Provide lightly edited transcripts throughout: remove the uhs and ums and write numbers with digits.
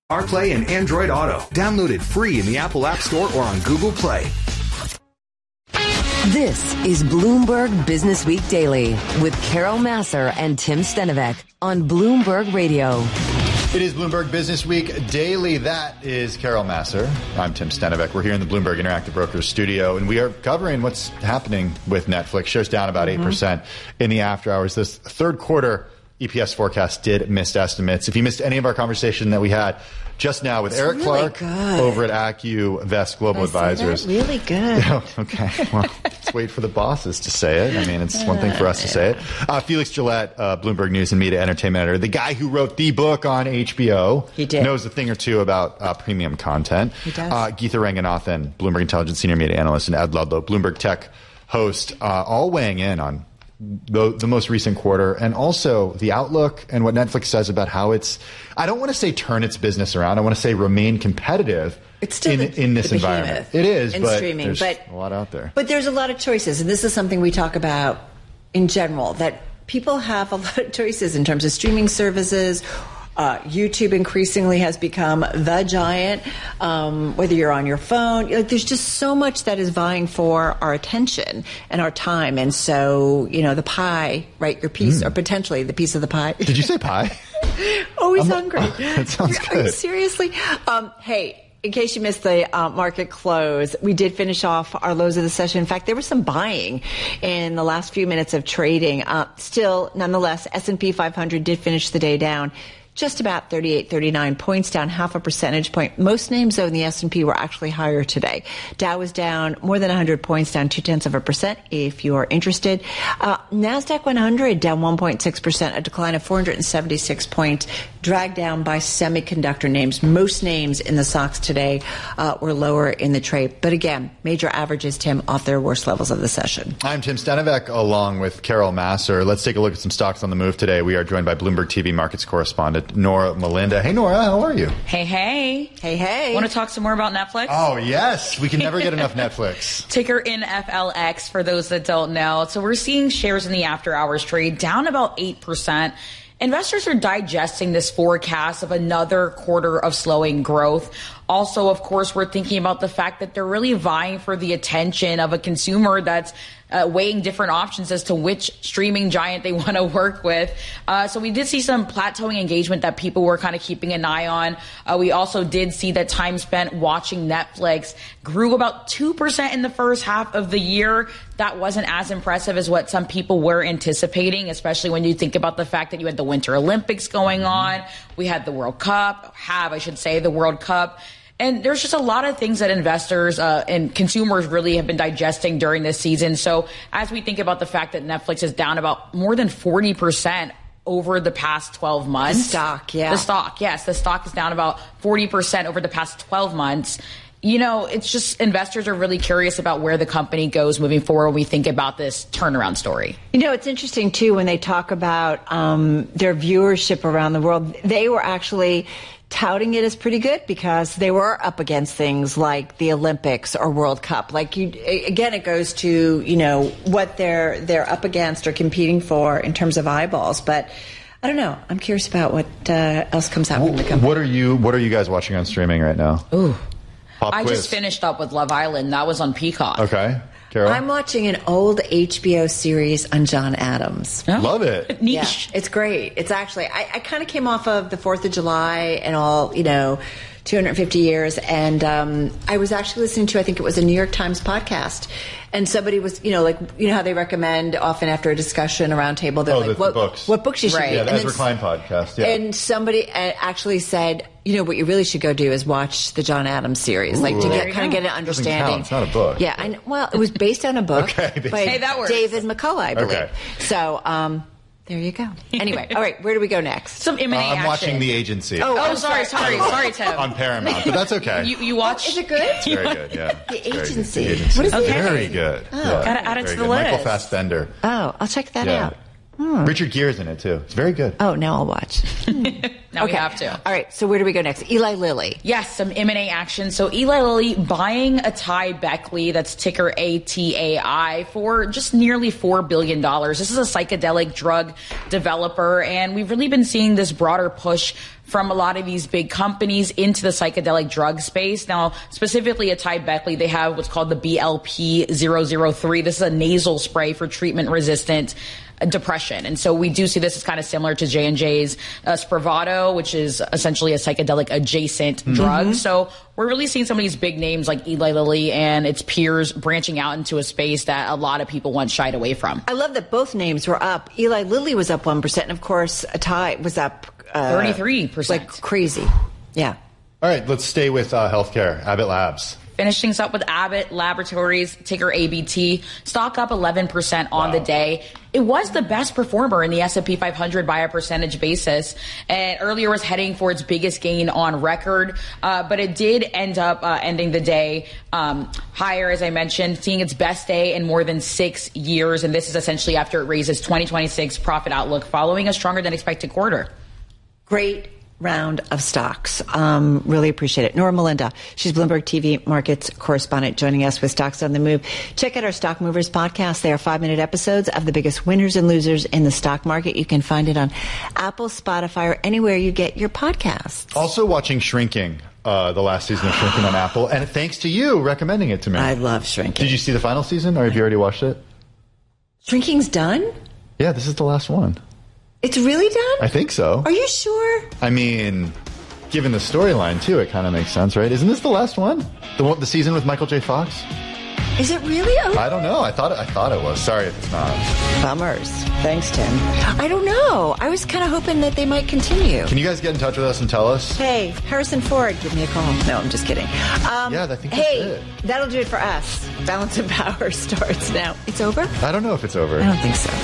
CarPlay and Android Auto. Download it free in the Apple App Store or on Google Play. This is Bloomberg Business Week Daily with Carol Massar and Tim Stenovec on Bloomberg Radio. It is Bloomberg Business Week Daily. That is Carol Massar. I'm Tim Stenovec. We're here in the Bloomberg Interactive Brokers studio, and we are covering what's happening with Netflix. Shares down about 8% in the after hours. This third quarter EPS forecast did miss estimates. If you missed any of our conversation that we had just now with Eric Clark over at AccuVest Global Advisors. Really good. Okay. Well, let's wait for the bosses to say it. I mean, it's one thing for us to say it. Felix Gillette, Bloomberg News and Media Entertainment Editor, the guy who wrote the book on HBO. He did. Knows a thing or two about premium content. He does. Geetha Ranganathan, Bloomberg Intelligence Senior Media Analyst, and Ed Ludlow, Bloomberg Tech host, all weighing in on the most recent quarter and also the outlook and what Netflix says about how it's, I don't want to say turn its business around. I want to say remain competitive it's still in this environment. It is, but streaming, there's a lot out there. But there's a lot of choices, and this is something we talk about in general, that people have a lot of choices in terms of streaming services. YouTube increasingly has become the giant, whether you're on your phone. There's just so much that is vying for our attention and our time. And so, the pie, right, your piece, or potentially the piece of the pie. Did you say pie? Always hungry. That sounds good. Are you seriously? Hey. In case you missed the market close, we did finish off our lows of the session. In fact, there was some buying in the last few minutes of trading. Still, nonetheless, S&P 500 did finish the day down just about 38, 39 points, down half a percentage point. Most names, though, in the S&P were actually higher today. Dow was down more than 100 points, down 0.2%, if you are interested. NASDAQ 100 down 1.6%, a decline of 476 points, dragged down by semiconductor names. Most names in the stocks today were lower in the trade. But again, major averages, Tim, off their worst levels of the session. I'm Tim Stenovec, along with Carol Massar. Let's take a look at some stocks on the move today. We are joined by Bloomberg TV markets correspondent Nora Melinda. Hey, Nora, how are you? Hey. Want to talk some more about Netflix? Oh, yes. We can never get enough Netflix. Ticker NFLX for those that don't know. So we're seeing shares in the after hours trade down about 8%. Investors are digesting this forecast of another quarter of slowing growth. Also, of course, we're thinking about the fact that they're really vying for the attention of a consumer that's weighing different options as to which streaming giant they want to work with. So we did see some plateauing engagement that people were kind of keeping an eye on. We also did see that time spent watching Netflix grew about 2% in the first half of the year. That wasn't as impressive as what some people were anticipating, especially when you think about the fact that you had the Winter Olympics going on. We had the World Cup, the World Cup. And there's just a lot of things that investors and consumers really have been digesting during this season. So as we think about the fact that Netflix is down about more than 40% over the past 12 months. The stock, yeah. The stock, yes. The stock is down about 40% over the past 12 months. It's just investors are really curious about where the company goes moving forward when we think about this turnaround story. It's interesting, too, when they talk about their viewership around the world. They were actually touting it as pretty good because they were up against things like the Olympics or World Cup. Again, it goes to, what they're up against or competing for in terms of eyeballs. But I don't know. I'm curious about what else comes out from the company. What are you guys watching on streaming right now? Ooh. Pop I quiz. Just finished up with Love Island. That was on Peacock. Okay. Carol? I'm watching an old HBO series on John Adams. Oh. Love it. Niche. Yeah, it's great. It's actually, I kind of came off of the 4th of July and all, 250 years. And I was actually listening to, I think it was a New York Times podcast. And somebody was, how they recommend often after a discussion around table, they're what books. What books you should read. Yeah, the Ezra Klein podcast. Yeah. And somebody actually said, what you really should go do is watch the John Adams series, to get an understanding. It's not a book. Yeah, it was based on a book by that works. David McCullough, I believe. Okay. So, there you go. Anyway, all right, where do we go next? Some M&A action. I'm watching The Agency. Sorry, Tim. On Paramount, but that's okay. You watch? Is it good? It's very good, yeah. The Agency. The Agency. What is it? Very good. Oh. Yeah, Gotta add it to the good. list. Michael Fassbender. Oh, I'll check that out. Richard Gere's in it, too. It's very good. Oh, now I'll watch. Now we have to. All right, so where do we go next? Eli Lilly. Yes, some M&A action. So Eli Lilly buying AtaiBeckley, that's ticker ATAI, for just nearly $4 billion. This is a psychedelic drug developer, and we've really been seeing this broader push from a lot of these big companies into the psychedelic drug space. Now, specifically AtaiBeckley, they have what's called the BLP-003. This is a nasal spray for treatment-resistant depression. And so we do see this as kind of similar to J&J's Spravato, which is essentially a psychedelic adjacent drug. So we're really seeing some of these big names like Eli Lilly and its peers branching out into a space that a lot of people once shied away from. I love that both names were up. Eli Lilly was up 1%, and of course, Atai was up 33%. Like crazy. Yeah. All right, let's stay with healthcare. Abbott Labs. Finishing us up with Abbott Laboratories, ticker ABT, stock up 11% on the day. It was the best performer in the S&P 500 by a percentage basis, and earlier was heading for its biggest gain on record, but it did end up ending the day higher, as I mentioned, seeing its best day in more than 6 years, and this is essentially after it raises 2026 profit outlook following a stronger than expected quarter. Great round of stocks. Really appreciate it. Nora Melinda, she's Bloomberg TV markets correspondent, joining us with Stocks on the Move. Check out our Stock Movers podcast. They are 5-minute episodes of the biggest winners and losers in the stock market. You can find it on Apple, Spotify, or anywhere you get your podcasts. Also watching Shrinking, the last season of Shrinking on Apple, and thanks to you recommending it to me. I love Shrinking. Did you see the final season, or have you already watched it? Shrinking's done? Yeah, this is the last one. It's really done? I think so. Are you sure? I mean, given the storyline, too, it kind of makes sense, right? Isn't this the last one? The season with Michael J. Fox? Is it really over? I don't know. I thought it was. Sorry if it's not. Bummers. Thanks, Tim. I don't know. I was kind of hoping that they might continue. Can you guys get in touch with us and tell us? Hey, Harrison Ford, give me a call. No, I'm just kidding. Yeah, I think that's it. That'll do it for us. Balance of Power starts now. It's over? I don't know if it's over. I don't think so.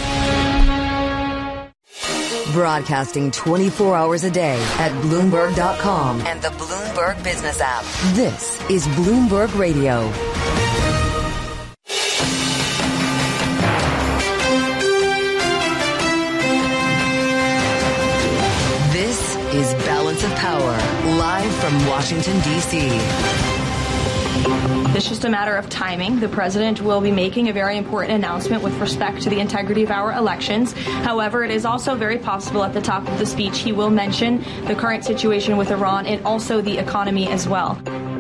Broadcasting 24 hours a day at Bloomberg.com and the Bloomberg Business app. This is Bloomberg Radio. This is Balance of Power, live from Washington, D.C. It's just a matter of timing. The president will be making a very important announcement with respect to the integrity of our elections. However, it is also very possible at the top of the speech he will mention the current situation with Iran and also the economy as well.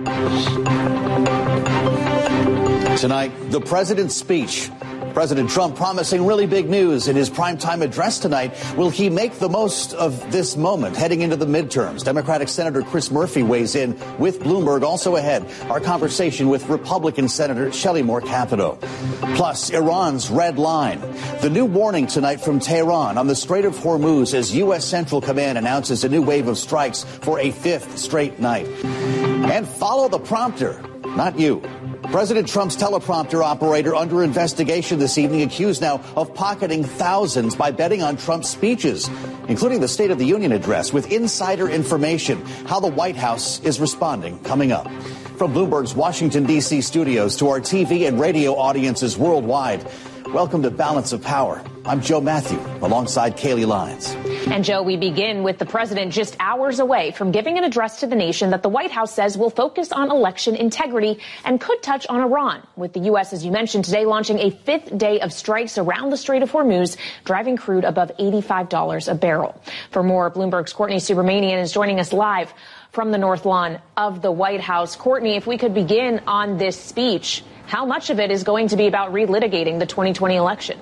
Tonight, the president's speech. President Trump promising really big news in his primetime address tonight. Will he make the most of this moment heading into the midterms? Democratic Senator Chris Murphy weighs in with Bloomberg. Also ahead, our conversation with Republican Senator Shelley Moore Capito. Plus, Iran's red line. The new warning tonight from Tehran on the Strait of Hormuz as U.S. Central Command announces a new wave of strikes for a 5th straight night. And follow the prompter, not you. President Trump's teleprompter operator under investigation this evening, accused now of pocketing thousands by betting on Trump's speeches, including the State of the Union address, with insider information. How the White House is responding coming up. From Bloomberg's Washington, D.C. studios to our TV and radio audiences worldwide, welcome to Balance of Power. I'm Joe Matthew, alongside Kaylee Lyons. And Joe, we begin with the president just hours away from giving an address to the nation that the White House says will focus on election integrity and could touch on Iran, with the U.S., as you mentioned today, launching a 5th day of strikes around the Strait of Hormuz, driving crude above $85 a barrel. For more, Bloomberg's Courtney Subramanian is joining us live from the North Lawn of the White House. Courtney, if we could begin on this speech, how much of it is going to be about relitigating the 2020 election?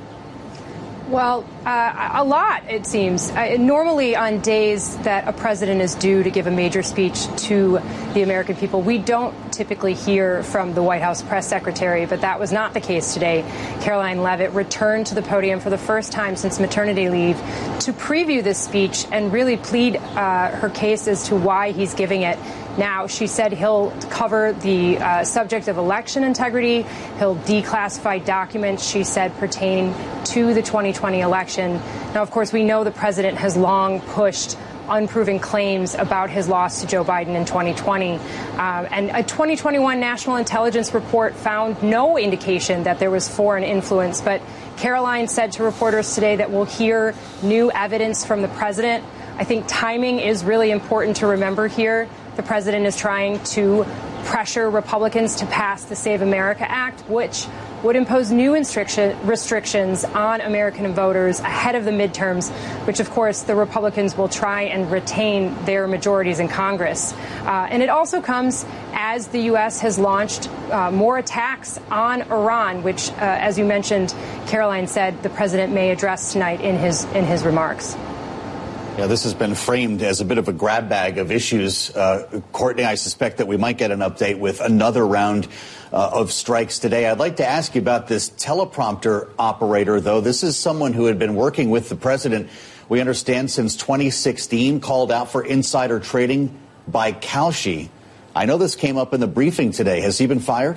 Well, a lot, it seems. Normally on days that a president is due to give a major speech to the American people, we don't typically hear from the White House press secretary, but that was not the case today. Caroline Leavitt returned to the podium for the first time since maternity leave to preview this speech and really plead her case as to why he's giving it now. She said he'll cover the subject of election integrity. He'll declassify documents, she said, pertaining to the 2020 election. Now, of course, we know the president has long pushed unproven claims about his loss to Joe Biden in 2020. And a 2021 National Intelligence report found no indication that there was foreign influence. But Caroline said to reporters today that we'll hear new evidence from the president. I think timing is really important to remember here. The president is trying to pressure Republicans to pass the Save America Act, which would impose new restrictions on American voters ahead of the midterms, which, of course, the Republicans will try and retain their majorities in Congress. And it also comes as the U.S. has launched more attacks on Iran, which, as you mentioned, Caroline said the president may address tonight in his remarks. Yeah, this has been framed as a bit of a grab bag of issues. Courtney, I suspect that we might get an update with another round of strikes today. I'd like to ask you about this teleprompter operator, though. This is someone who had been working with the president, we understand, since 2016, called out for insider trading by Kalshi. I know this came up in the briefing today. Has he been fired?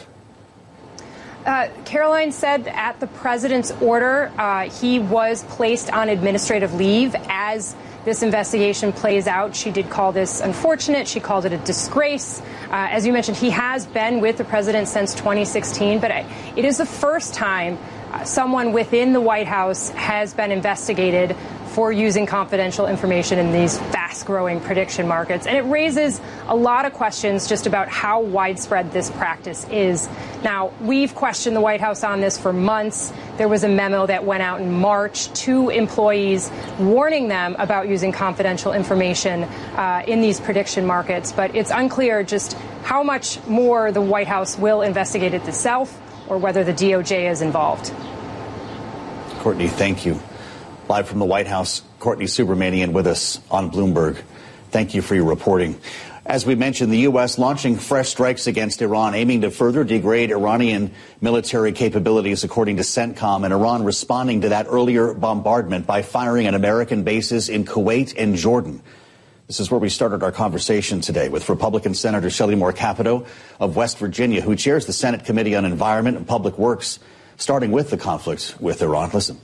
Caroline said at the president's order, he was placed on administrative leave as this investigation plays out. She did call this unfortunate. She called it a disgrace. As you mentioned, he has been with the president since 2016, but it is the first time someone within the White House has been investigated for using confidential information in these fast-growing prediction markets. And it raises a lot of questions just about how widespread this practice is. Now, we've questioned the White House on this for months. There was a memo that went out in March to employees warning them about using confidential information in these prediction markets. But it's unclear just how much more the White House will investigate it itself or whether the DOJ is involved. Courtney, thank you. Live from the White House, Courtney Subramanian with us on Bloomberg. Thank you for your reporting. As we mentioned, the U.S. launching fresh strikes against Iran, aiming to further degrade Iranian military capabilities, according to CENTCOM, and Iran responding to that earlier bombardment by firing on American bases in Kuwait and Jordan. This is where we started our conversation today with Republican Senator Shelley Moore Capito of West Virginia, who chairs the Senate Committee on Environment and Public Works, starting with the conflict with Iran. Listen.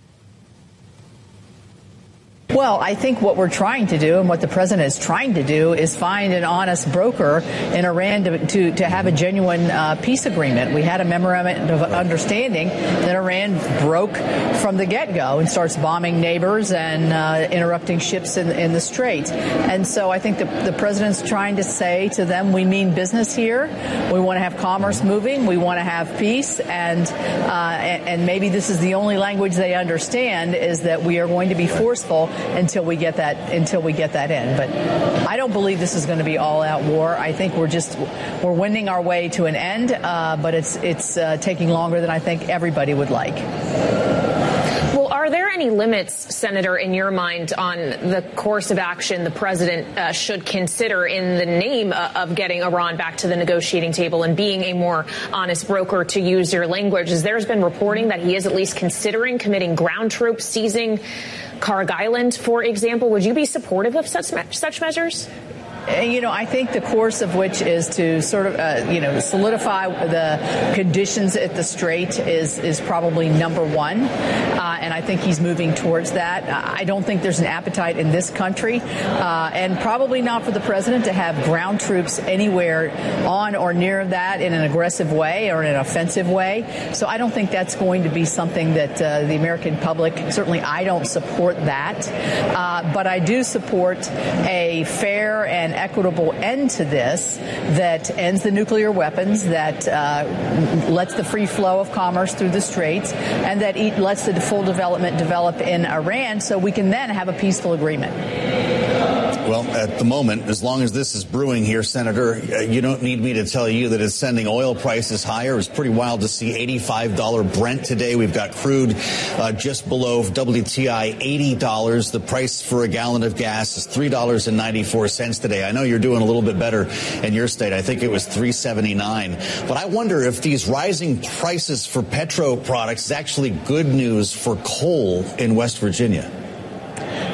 Well, I think what we're trying to do and what the president is trying to do is find an honest broker in Iran to have a genuine peace agreement. We had a memorandum of understanding that Iran broke from the get-go and starts bombing neighbors and interrupting ships in the Strait. And so I think the president's trying to say to them, we mean business here. We want to have commerce moving. We want to have peace. And maybe this is the only language they understand, is that we are going to be forceful until we get that in. But I don't believe this is going to be all-out war. I think we're wending our way to an end, but it's taking longer than I think everybody would like. Well, are there any limits, Senator, in your mind on the course of action the president should consider in the name of getting Iran back to the negotiating table and being a more honest broker, to use your language? As there's been reporting that he is at least considering committing ground troops, seizing Karg Island, for example. Would you be supportive of such measures? I think the course of which is to sort of, solidify the conditions at the Strait is probably number one. And I think he's moving towards that. I don't think there's an appetite in this country, and probably not for the president, to have ground troops anywhere on or near that in an aggressive way or in an offensive way. So I don't think that's going to be something that the American public, certainly I don't support that. But I do support a fair and equitable end to this that ends the nuclear weapons, that lets the free flow of commerce through the Straits, and that lets the full development develop in Iran, so we can then have a peaceful agreement. Well, at the moment, as long as this is brewing here, Senator, you don't need me to tell you that it's sending oil prices higher. It's pretty wild to see $85 Brent today. We've got crude just below WTI $80. The price for a gallon of gas is $3.94 today. I know you're doing a little bit better in your state. I think it was $3.79. But I wonder if these rising prices for petro products is actually good news for coal in West Virginia.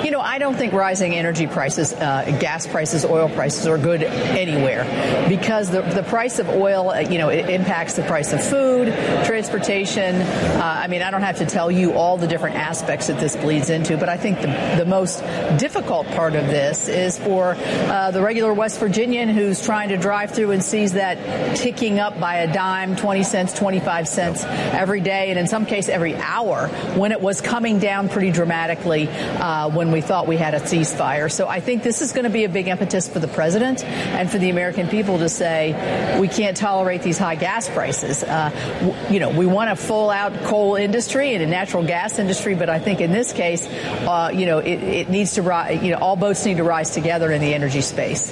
I don't think rising energy prices, gas prices, oil prices are good anywhere because the price of oil, it impacts the price of food, transportation. I don't have to tell you all the different aspects that this bleeds into, but I think the most difficult part of this is for the regular West Virginian who's trying to drive through and sees that ticking up by a dime, 20 cents, 25 cents every day, and in some case every hour, when it was coming down pretty dramatically when we thought we had a ceasefire. So I think this is going to be a big impetus for the president and for the American people to say we can't tolerate these high gas prices. We want a full-out coal industry and a natural gas industry, but I think in this case, it needs to rise. All boats need to rise together in the energy space.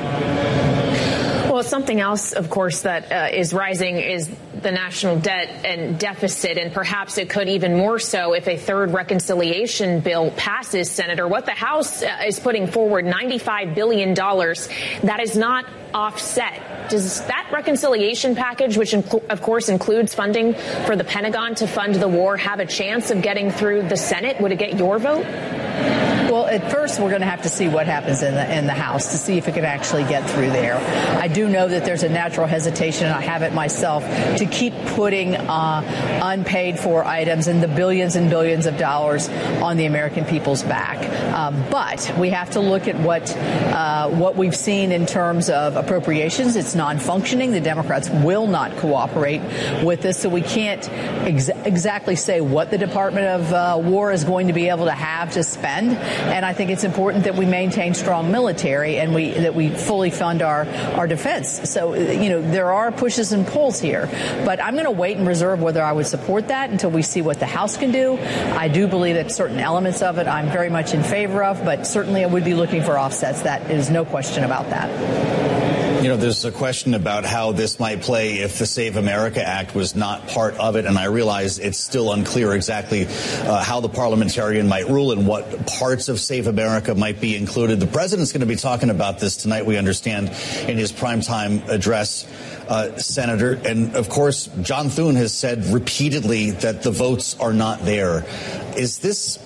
Well, something else, of course, that is rising is the national debt and deficit, and perhaps it could even more so if a third reconciliation bill passes, Senator. What the House is putting forward, $95 billion, that is not offset. Does that reconciliation package, which of course includes funding for the Pentagon to fund the war, have a chance of getting through the Senate? Would it get your vote? Well, at first, we're going to have to see what happens in the House to see if it can actually get through there. I do know that there's a natural hesitation, and I have it myself, to keep putting unpaid for items and the billions and billions of dollars on the American people's back. But we have to look at what we've seen in terms of appropriations. It's non-functioning. The Democrats will not cooperate with this, so we can't exactly say what the Department of War is going to be able to have to spend. And I think it's important that we maintain strong military and that we fully fund our defense. So, there are pushes and pulls here. But I'm going to wait and reserve whether I would support that until we see what the House can do. I do believe that certain elements of it I'm very much in favor of, but certainly I would be looking for offsets. That is no question about that. There's a question about how this might play if the Save America Act was not part of it, and I realize it's still unclear exactly how the parliamentarian might rule and what parts of Save America might be included. The president's going to be talking about this tonight, we understand, in his primetime address, Senator. And, of course, John Thune has said repeatedly that the votes are not there. Is this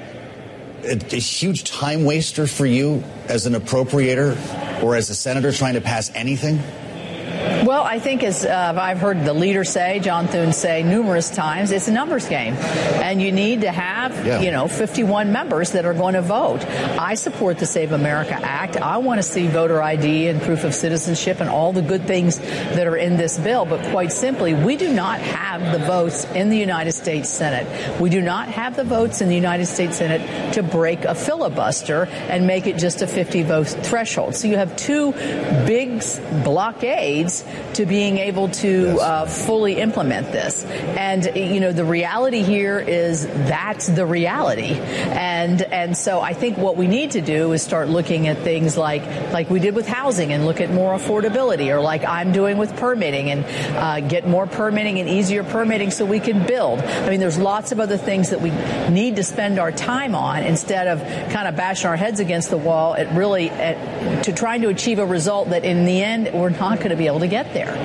a huge time waster for you as an appropriator or as a senator trying to pass anything? Well, I think as I've heard the leader say, John Thune say numerous times, it's a numbers game. And you need to have, 51 members that are going to vote. I support the Save America Act. I want to see voter ID and proof of citizenship and all the good things that are in this bill. But quite simply, we do not have the votes in the United States Senate. We do not have the votes in the United States Senate to break a filibuster and make it just a 50-vote threshold. So you have two big blockades to being able to fully implement this. And, the reality here is that's the reality. And so I think what we need to do is start looking at things like we did with housing and look at more affordability, or like I'm doing with permitting and get more permitting and easier permitting so we can build. I mean, there's lots of other things that we need to spend our time on instead of kind of bashing our heads against the wall to trying to achieve a result that in the end we're not going to be able to get there.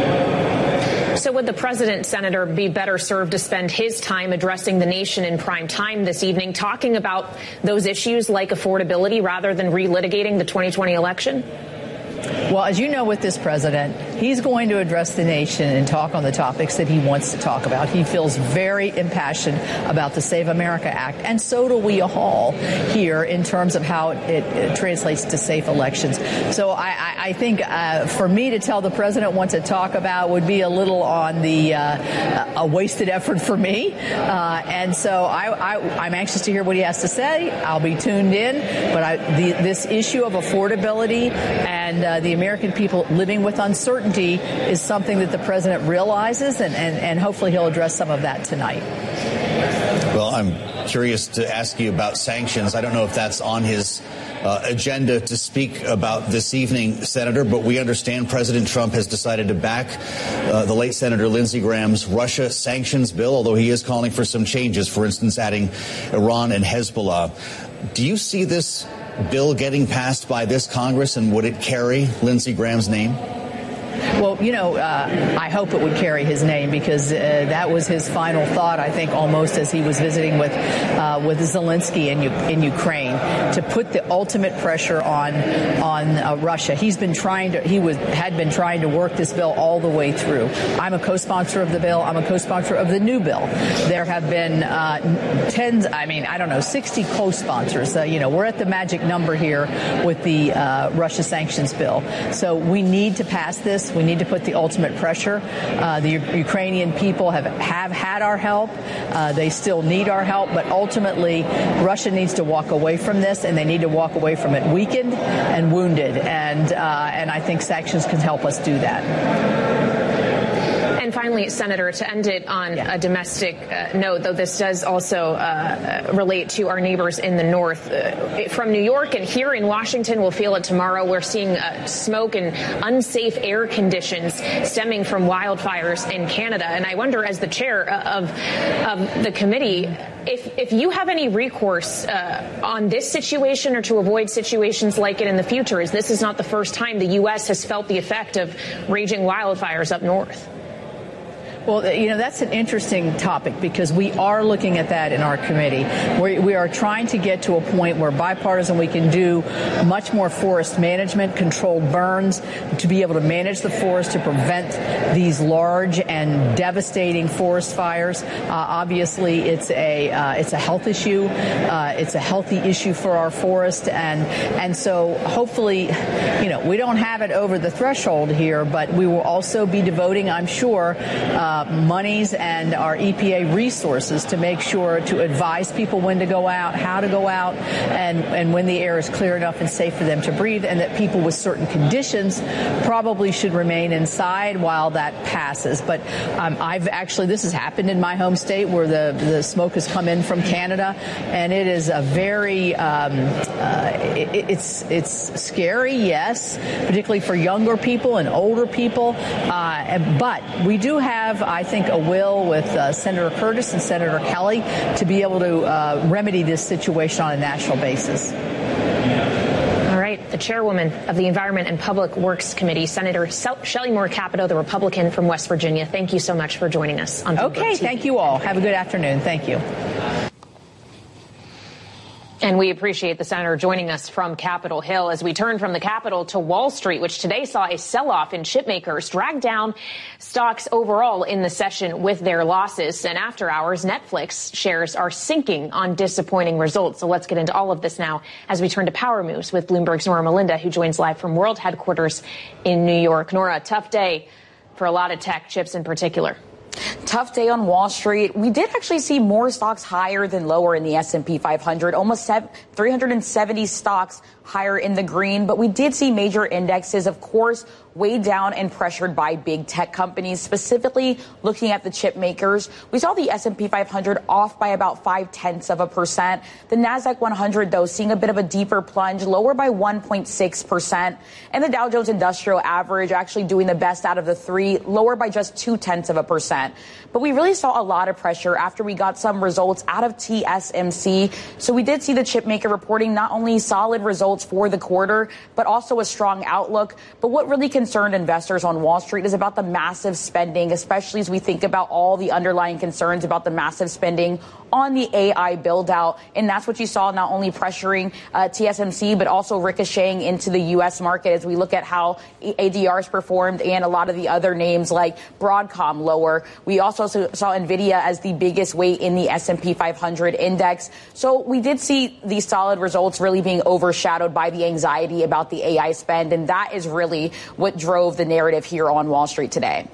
So would the president, Senator, be better served to spend his time addressing the nation in prime time this evening, talking about those issues like affordability rather than relitigating the 2020 election? Well, as you know, with this president, he's going to address the nation and talk on the topics that he wants to talk about. He feels very impassioned about the Save America Act, and so do we all here in terms of how it translates to safe elections. So I think for me to tell the president what to talk about would be a little on the a wasted effort for me. And so I'm anxious to hear what he has to say. I'll be tuned in. But this issue of affordability and the American people living with uncertainty is something that the president realizes, and hopefully he'll address some of that tonight. Well, I'm curious to ask you about sanctions. I don't know if that's on his agenda to speak about this evening, Senator, but we understand President Trump has decided to back the late Senator Lindsey Graham's Russia sanctions bill, although he is calling for some changes, for instance, adding Iran and Hezbollah. Do you see this bill getting passed by this Congress, and would it carry Lindsey Graham's name? Well, I hope it would carry his name because that was his final thought, I think, almost as he was visiting with Zelensky in Ukraine, to put the ultimate pressure on Russia. Had been trying to work this bill all the way through. I'm a co-sponsor of the bill. I'm a co-sponsor of the new bill. There have been 60 co-sponsors. We're at the magic number here with the Russia sanctions bill. So we need to pass this. We need to put the ultimate pressure. The Ukrainian people have had our help. They still need our help. But ultimately, Russia needs to walk away from this, and they need to walk away from it weakened and wounded. And I think sanctions can help us do that. And finally, Senator, to end it on a domestic note, though this does also relate to our neighbors in the north. From New York and here in Washington, we'll feel it tomorrow. We're seeing smoke and unsafe air conditions stemming from wildfires in Canada. And I wonder, as the chair of the committee, if you have any recourse on this situation or to avoid situations like it in the future, as this is not the first time the U.S. has felt the effect of raging wildfires up north. Well, that's an interesting topic because we are looking at that in our committee. We are trying to get to a point where bipartisan we can do much more forest management, controlled burns, to be able to manage the forest to prevent these large and devastating forest fires. Obviously, it's a health issue. It's a healthy issue for our forest, and so hopefully, we don't have it over the threshold here, but we will also be devoting, I'm sure, monies and our EPA resources to make sure to advise people when to go out, how to go out, and when the air is clear enough and safe for them to breathe, and that people with certain conditions probably should remain inside while that passes. But this has happened in my home state where the smoke has come in from Canada, and it is a very it's scary, yes, particularly for younger people and older people, but we do have, I think, a will with Senator Curtis and Senator Kelly to be able to remedy this situation on a national basis. All right. The chairwoman of the Environment and Public Works Committee, Senator Shelley Moore Capito, the Republican from West Virginia. Thank you so much for joining us on Bloomberg TV. Thank you all. Have a good afternoon. Thank you. And we appreciate the senator joining us from Capitol Hill as we turn from the Capitol to Wall Street, which today saw a sell-off in chip makers drag down stocks overall in the session with their losses. And after hours, Netflix shares are sinking on disappointing results. So let's get into all of this now as we turn to Power Moves with Bloomberg's Nora Melinda, who joins live from World Headquarters in New York. Nora, tough day for a lot of tech chips in particular. Tough day on Wall Street. We did actually see more stocks higher than lower in the S&P 500, almost 370 stocks higher in the green. But we did see major indexes, of course, weighed down and pressured by big tech companies, specifically looking at the chip makers. We saw the S&P 500 off by about 0.5%. The NASDAQ 100, though, seeing a bit of a deeper plunge, lower by 1.6%. And the Dow Jones Industrial Average actually doing the best out of the three, lower by just 0.2%. But we really saw a lot of pressure after we got some results out of TSMC. So we did see the chip maker reporting not only solid results for the quarter, but also a strong outlook. But what really concerned investors on Wall Street is about the massive spending, especially as we think about all the underlying concerns about the massive spending on the AI build out. And that's what you saw, not only pressuring TSMC, but also ricocheting into the U.S. market as we look at how ADRs performed and a lot of the other names like Broadcom lower. We also saw NVIDIA as the biggest weight in the S&P 500 index. So we did see these solid results really being overshadowed by the anxiety about the AI spend. And that is really what drove the narrative here on Wall Street today.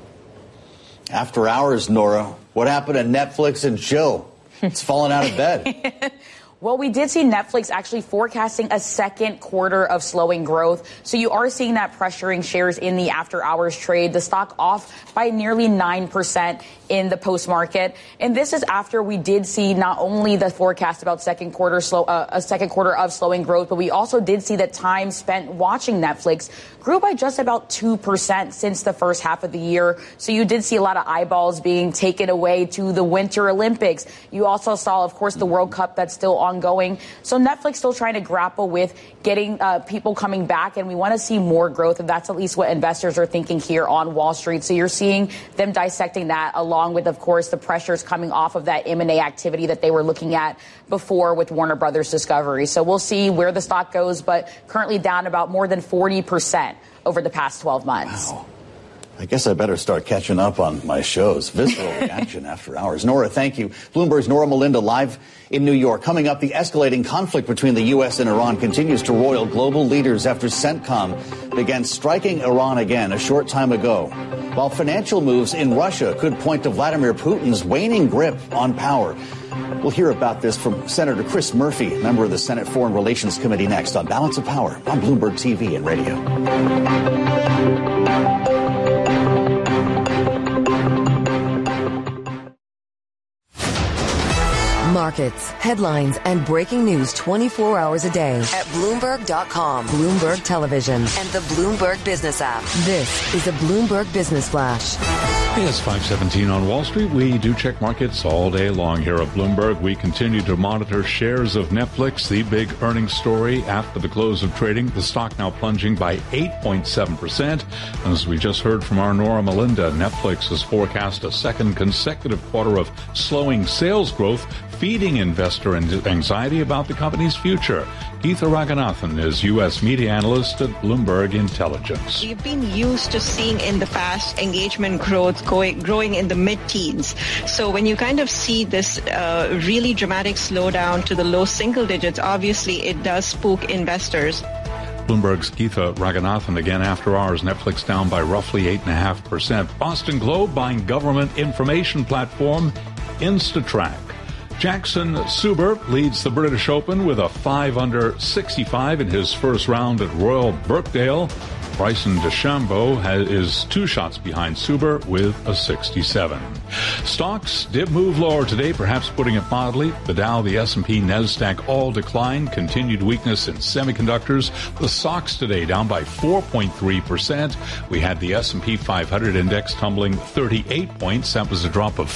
After hours, Nora, what happened to Netflix and chill? It's falling out of bed. Well, we did see Netflix actually forecasting a second quarter of slowing growth. So you are seeing that pressuring shares in the after hours trade. The stock off by nearly 9% in the post market. And this is after we did see not only the forecast about a second quarter of slowing growth, but we also did see that time spent watching Netflix grew by just about 2% since the first half of the year. So you did see a lot of eyeballs being taken away to the Winter Olympics. You also saw, of course, the World Cup that's still ongoing. So Netflix still trying to grapple with getting people coming back, and we want to see more growth, and that's at least what investors are thinking here on Wall Street. So you're seeing them dissecting that, along with, of course, the pressures coming off of that M&A activity that they were looking at before with Warner Brothers Discovery. So we'll see where the stock goes, but currently down about more than 40% over the past 12 months. Wow. I guess I better start catching up on my shows. Visceral reaction after hours. Nora, thank you. Bloomberg's Nora Melinda live in New York. Coming up, the escalating conflict between the U.S. and Iran continues to roil global leaders after CENTCOM began striking Iran again a short time ago. While financial moves in Russia could point to Vladimir Putin's waning grip on power. We'll hear about this from Senator Chris Murphy, member of the Senate Foreign Relations Committee, next on Balance of Power on Bloomberg TV and radio. Markets, headlines, and breaking news 24 hours a day at Bloomberg.com, Bloomberg Television, and the Bloomberg Business app. This is a Bloomberg Business Flash. Hey, it's 5:17 on Wall Street. We do check markets all day long here at Bloomberg. We continue to monitor shares of Netflix, the big earnings story after the close of trading. The stock now plunging by 8.7%. As we just heard from our Nora Melinda, Netflix has forecast a second consecutive quarter of slowing sales growth, feeding investor anxiety about the company's future. Geetha Raghunathan is U.S. media analyst at Bloomberg Intelligence. We've been used to seeing in the past engagement growth growing in the mid-teens. So when you kind of see this really dramatic slowdown to the low single digits, obviously it does spook investors. Bloomberg's Geetha Raghunathan again after hours. Netflix down by roughly 8.5%. Boston Globe buying government information platform InstaTrack. Jackson Suber leads the British Open with a 5 under 65 in his first round at Royal Birkdale. Bryson DeChambeau is 2 shots behind Suber with a 67. Stocks did move lower today, perhaps putting it mildly. The Dow, the S&P, NASDAQ all declined. Continued weakness in semiconductors. The SOX today down by 4.3%. We had the S&P 500 index tumbling 38 points. That was a drop of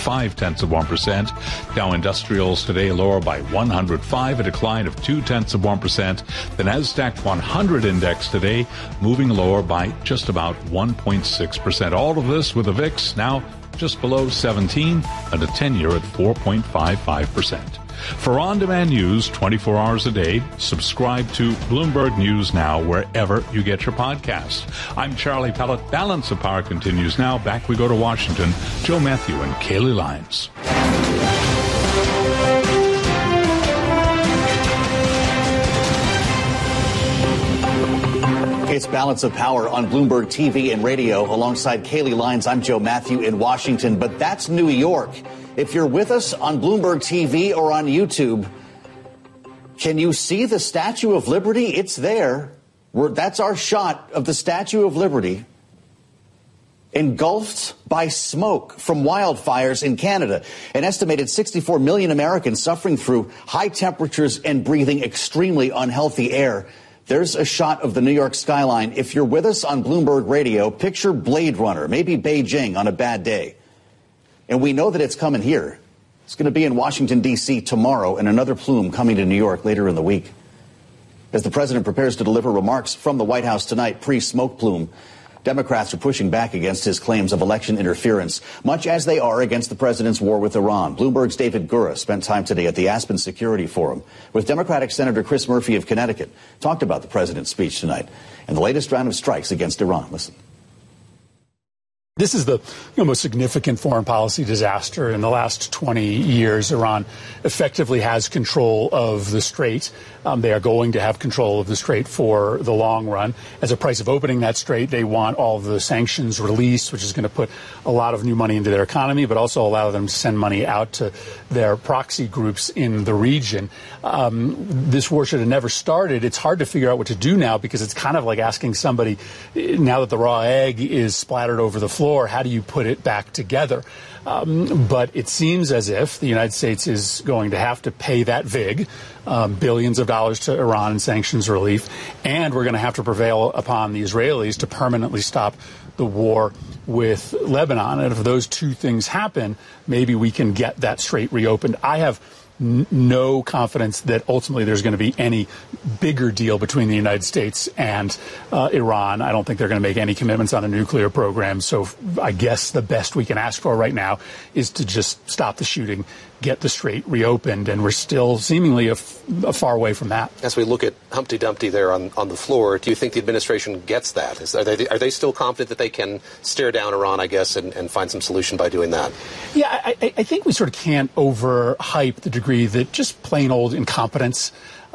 0.5%. Dow Industrials today lower by 105, a decline of 0.2%. The NASDAQ 100 index today moving lower by just about 1.6%. All of this with the VIX now just below 17 and a 10-year at 4.55%. For on-demand news 24 hours a day, subscribe to Bloomberg News Now wherever you get your podcasts. I'm Charlie Pellet. Balance of Power continues now. Back we go to Washington. Joe Matthew and Kaylee Lyons. It's Balance of Power on Bloomberg TV and radio. Alongside Kaylee Lyons, I'm Joe Matthew in Washington. But that's New York. If you're with us on Bloomberg TV or on YouTube, can you see the Statue of Liberty? It's there. That's our shot of the Statue of Liberty, engulfed by smoke from wildfires in Canada. An estimated 64 million Americans suffering through high temperatures and breathing extremely unhealthy air. There's a shot of the New York skyline. If you're with us on Bloomberg Radio, picture Blade Runner, maybe Beijing on a bad day. And we know that it's coming here. It's going to be in Washington, D.C. tomorrow, and another plume coming to New York later in the week. As the president prepares to deliver remarks from the White House tonight, pre-smoke plume, Democrats are pushing back against his claims of election interference, much as they are against the president's war with Iran. Bloomberg's David Gura spent time today at the Aspen Security Forum with Democratic Senator Chris Murphy of Connecticut, talked about the president's speech tonight and the latest round of strikes against Iran. Listen. This is the most significant foreign policy disaster in the last 20 years. Iran effectively has control of the Strait. They are going to have control of the Strait for the long run. As a price of opening that Strait, they want all of the sanctions released, which is going to put a lot of new money into their economy, but also allow them to send money out to their proxy groups in the region. This war should have never started. It's hard to figure out what to do now because it's kind of like asking somebody, now that the raw egg is splattered over the floor, how do you put it back together? But it seems as if the United States is going to have to pay that VIG, billions of dollars to Iran in sanctions relief, and we're going to have to prevail upon the Israelis to permanently stop the war with Lebanon. And if those two things happen, maybe we can get that strait reopened. I have no confidence that ultimately there's going to be any bigger deal between the United States and Iran. I don't think they're going to make any commitments on a nuclear program. So I guess the best we can ask for right now is to just stop the shooting, get the Strait reopened, and we're still seemingly a far way from that. As we look at Humpty Dumpty there on the floor, do you think the administration gets that? Are they still confident that they can stare down Iran, I guess, and find some solution by doing that? Yeah, I think we sort of can't overhype the degree that just plain old incompetence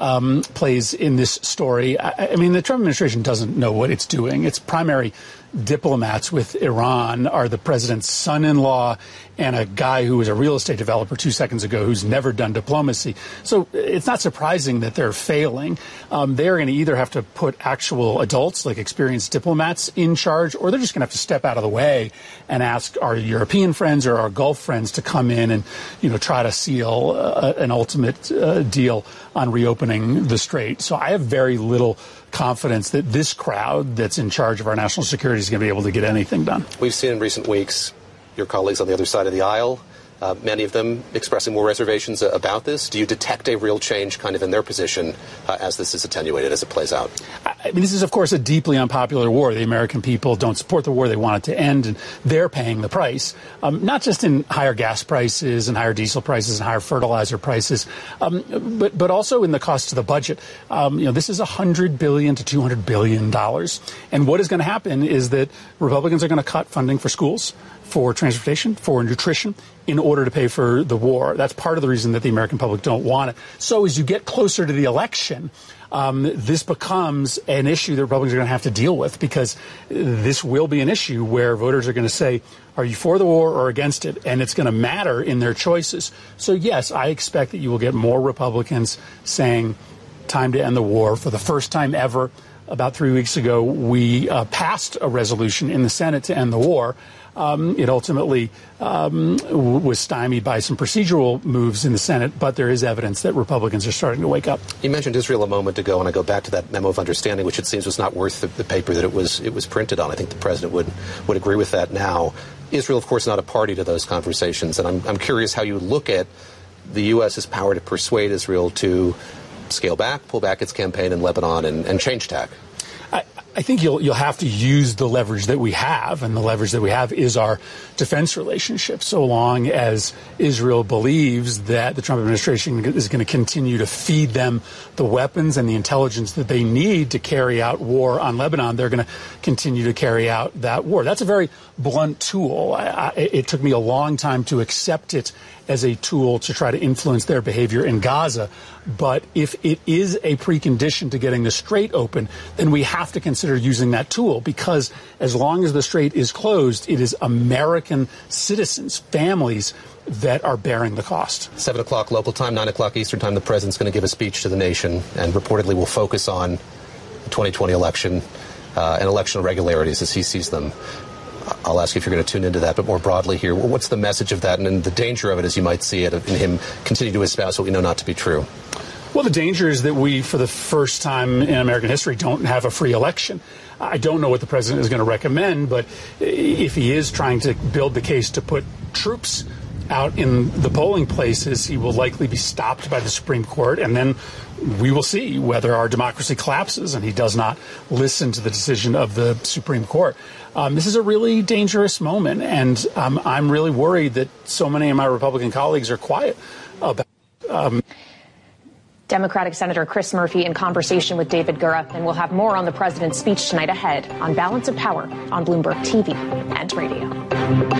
plays in this story. I mean, the Trump administration doesn't know what it's doing. Its primary diplomats with Iran are the president's son-in-law and a guy who was a real estate developer 2 seconds ago who's never done diplomacy. So it's not surprising that they're failing. They're going to either have to put actual adults, like experienced diplomats, in charge, or they're just going to have to step out of the way and ask our European friends or our Gulf friends to come in and, try to seal an ultimate deal on reopening the Strait. So I have very little confidence that this crowd that's in charge of our national security is going to be able to get anything done. We've seen in recent weeks your colleagues on the other side of the aisle, many of them expressing more reservations about this. Do you detect a real change kind of in their position as this is attenuated, as it plays out? I mean, this is, of course, a deeply unpopular war. The American people don't support the war. They want it to end, and they're paying the price, not just in higher gas prices and higher diesel prices and higher fertilizer prices, but also in the cost to the budget. This is $100 billion to $200 billion. And what is going to happen is that Republicans are going to cut funding for schools, for transportation, for nutrition, in order to pay for the war. That's part of the reason that the American public don't want it. So as you get closer to the election, this becomes an issue that Republicans are going to have to deal with, because this will be an issue where voters are going to say, are you for the war or against it? And it's going to matter in their choices. So, yes, I expect that you will get more Republicans saying time to end the war. For the first time ever, about 3 weeks ago, we passed a resolution in the Senate to end the war. It ultimately was stymied by some procedural moves in the Senate, but there is evidence that Republicans are starting to wake up. You mentioned Israel a moment ago, and I go back to that memo of understanding, which it seems was not worth the paper that it was printed on. I think the president would agree with that now. Israel, of course, not a party to those conversations, and I'm curious how you look at the U.S.'s power to persuade Israel to scale back, pull back its campaign in Lebanon, and change tack. I think you'll have to use the leverage that we have, and the leverage that we have is our defense relationship. So long as Israel believes that the Trump administration is going to continue to feed them the weapons and the intelligence that they need to carry out war on Lebanon, they're going to continue to carry out that war. That's a very blunt tool. It took me a long time to accept it as a tool to try to influence their behavior in Gaza. But if it is a precondition to getting the Strait open, then we have to consider using that tool, because as long as the Strait is closed, it is American citizens, families, that are bearing the cost. 7 o'clock local time, 9 o'clock Eastern time, the president's going to give a speech to the nation and reportedly will focus on the 2020 election and election irregularities as he sees them. I'll ask you if you're going to tune into that, but more broadly here, what's the message of that and the danger of it as you might see it in him continue to espouse what we know not to be true? Well, the danger is that we, for the first time in American history, don't have a free election. I don't know what the president is going to recommend, but if he is trying to build the case to put troops out in the polling places, he will likely be stopped by the Supreme Court, and then we will see whether our democracy collapses and he does not listen to the decision of the Supreme Court. This is a really dangerous moment, and I'm really worried that so many of my Republican colleagues are quiet about Democratic Senator Chris Murphy in conversation with David Gura, and we'll have more on the president's speech tonight ahead on Balance of Power on Bloomberg TV and radio.